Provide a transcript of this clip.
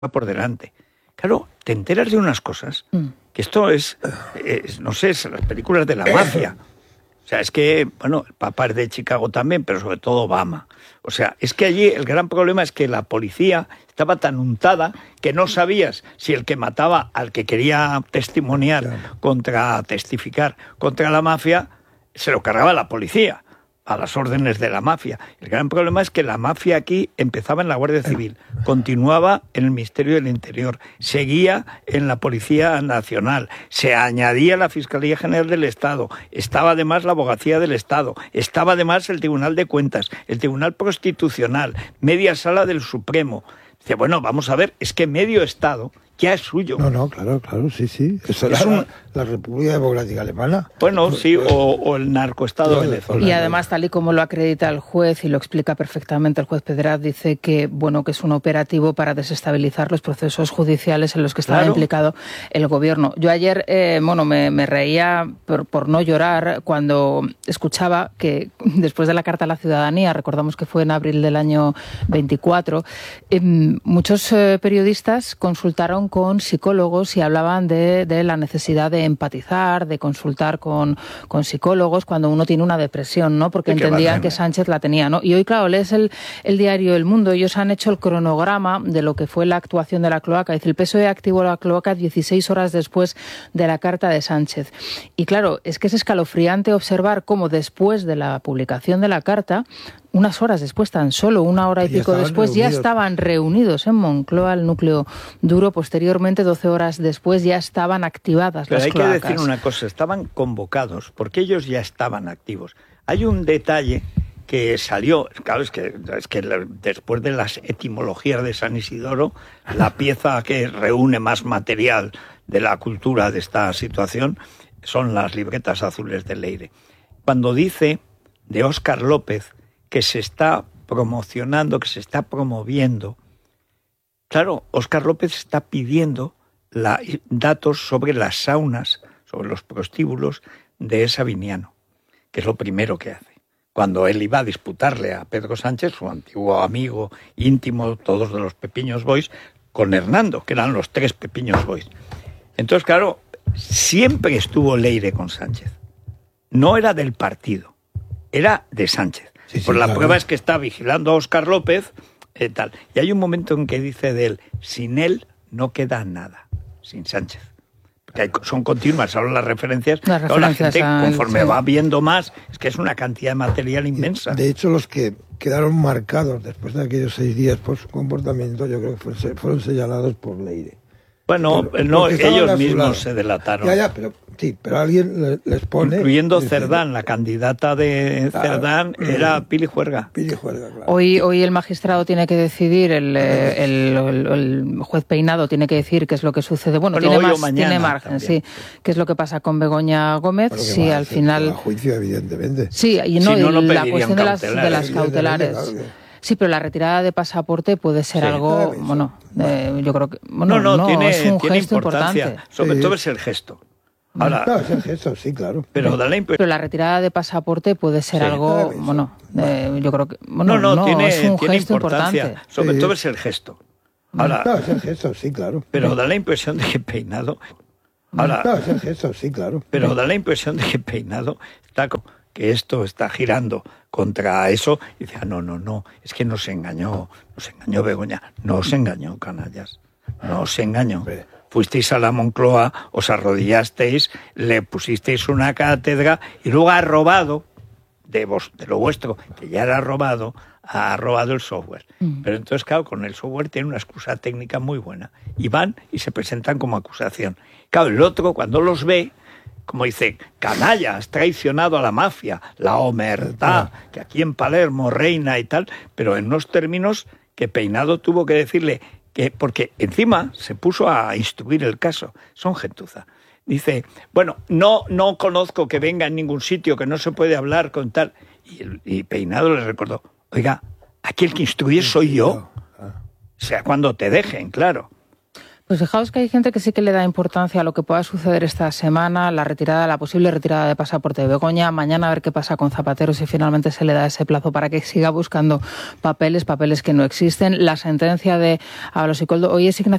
por delante. Claro, te enteras de unas cosas, que esto es no sé, es las películas de la mafia. O sea, es que, bueno, el Papa es de Chicago también, pero sobre todo Obama. O sea, es que allí el gran problema es que la policía estaba tan untada que no sabías si el que mataba al que quería testimoniar testificar contra la mafia, se lo cargaba la policía, a las órdenes de la mafia. El gran problema es que la mafia aquí empezaba en la Guardia Civil, continuaba en el Ministerio del Interior, seguía en la Policía Nacional, se añadía la Fiscalía General del Estado, estaba además la Abogacía del Estado, estaba además el Tribunal de Cuentas, el Tribunal Constitucional, media sala del Supremo. Dice, bueno, vamos a ver, es que medio Estado ya es suyo. No, claro, sí. Eso es la República Democrática Alemana. Bueno, sí, o el narcoestado venezolano. Y además, tal y como lo acredita el juez, y lo explica perfectamente el juez Pedraz, dice que, bueno, que es un operativo para desestabilizar los procesos judiciales en los que estaba implicado el gobierno. Yo ayer, me reía por no llorar cuando escuchaba que después de la Carta a la Ciudadanía, recordamos que fue en abril del año 24, muchos periodistas consultaron con psicólogos y hablaban de la necesidad de empatizar, de consultar con psicólogos cuando uno tiene una depresión, ¿no? Porque entendían que Sánchez la tenía, ¿no? Y hoy, claro, lees el diario El Mundo, ellos han hecho el cronograma de lo que fue la actuación de la cloaca. Dice, el PSOE activó la cloaca 16 horas después de la carta de Sánchez. Y claro, es que es escalofriante observar cómo después de la publicación de la carta, unas horas después, tan solo una hora y pico después, ya estaban reunidos en Moncloa, el núcleo duro. Posteriormente, 12 horas después, ya estaban activadas las cloacas. Pero hay que decir una cosa, estaban convocados, porque ellos ya estaban activos. Hay un detalle que salió, claro, es que después de las etimologías de San Isidoro, la pieza que reúne más material de la cultura de esta situación son las libretas azules de Leire. Cuando dice de Óscar López que se está promocionando, que se está promoviendo. Claro, Óscar López está pidiendo datos sobre las saunas, sobre los prostíbulos de Sabiniano, que es lo primero que hace. Cuando él iba a disputarle a Pedro Sánchez, su antiguo amigo íntimo, todos de los Pepiños Boys, con Hernando, que eran los 3 Pepiños Boys. Entonces, claro, siempre estuvo Leire con Sánchez. No era del partido, era de Sánchez. Pues la prueba es que está vigilando a Óscar López, tal. Y hay un momento en que dice de él, sin él no queda nada, sin Sánchez. Porque son continuas ahora las referencias. La gente, conforme va viendo más, es que es una cantidad de material inmensa. De hecho, los que quedaron marcados después de aquellos 6 días por su comportamiento, yo creo que fueron señalados por Leire. Bueno, no, ellos mismos se delataron. Pero alguien les pone... Incluyendo Cerdán, la candidata de Cerdán era Pili Juerga. Claro. Hoy el magistrado tiene que decidir, el juez Peinado tiene que decir qué es lo que sucede. Bueno, tiene margen, también. Sí. ¿Qué es lo que pasa con Begoña Gómez? Sí, al final... A juicio, evidentemente. Sí, y la cuestión de las cautelares. Sí, pero la retirada de pasaporte puede ser algo, yo creo que... tiene, es un tiene gesto importante. Sobre todo es el gesto. Ahora, no, es el gesto, sí, claro. Pero la retirada de pasaporte puede ser algo, yo creo que... tiene, es un tiene gesto importante. Sobre todo es el gesto. Ahora, es el gesto, sí, claro. Pero da la impresión de que Peinado... es el gesto, sí, claro. Pero da la impresión de que Peinado está... que esto está girando contra eso, y dice, no, es que nos engañó Begoña, no os engañó, canallas, no os engañó. Fuisteis a la Moncloa, os arrodillasteis, le pusisteis una cátedra y luego ha robado de lo vuestro, que ya era robado, ha robado el software. Pero entonces, claro, con el software tiene una excusa técnica muy buena. Y van y se presentan como acusación. Claro, el otro, cuando los ve, como dice, canalla, has traicionado a la mafia, la omertá, que aquí en Palermo reina y tal, pero en unos términos que Peinado tuvo que decirle que, porque encima se puso a instruir el caso, son gentuza. Dice, bueno, no conozco que venga en ningún sitio, que no se puede hablar con tal. Y Peinado le recordó, oiga, aquí el que instruye soy yo. O sea, cuando te dejen, claro. Pues fijaos que hay gente que sí que le da importancia a lo que pueda suceder esta semana, la posible retirada de pasaporte de Begoña, mañana a ver qué pasa con Zapatero, si finalmente se le da ese plazo para que siga buscando papeles que no existen. La sentencia de Ábalos y Koldo, hoy es Ignacio